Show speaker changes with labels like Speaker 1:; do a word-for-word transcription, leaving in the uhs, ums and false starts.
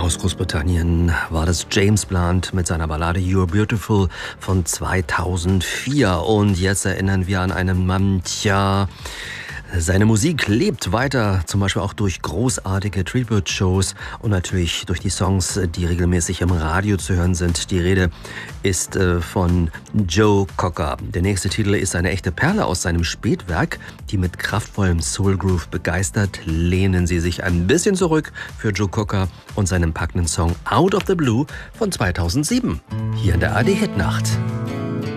Speaker 1: Aus Großbritannien war das James Blunt mit seiner Ballade You're Beautiful von zweitausendvier. Und jetzt erinnern wir an einen Mann, tja, seine Musik lebt weiter, zum Beispiel auch durch großartige Tribute-Shows und natürlich durch die Songs, die regelmäßig im Radio zu hören sind. Die Rede ist äh, von Joe Cocker. Der nächste Titel ist eine echte Perle aus seinem Spätwerk, die mit kraftvollem Soul Groove begeistert. Lehnen Sie sich ein bisschen zurück für Joe Cocker und seinen packenden Song Out of the Blue von zweitausendsieben. Hier in der A R D Hitnacht.